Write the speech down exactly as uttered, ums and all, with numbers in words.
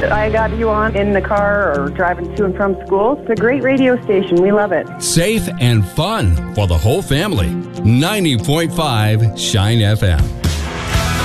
I got you on in the car or driving to and from school. It's a great radio station. We love it. Safe and fun for the whole family. ninety point five Shine F M.